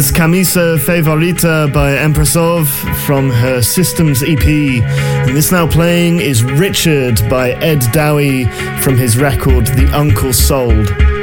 has Camisa Favorita by Empressov from her Systems EP. And this now playing is Richard by Ed Dowie from his record The Uncle Sold.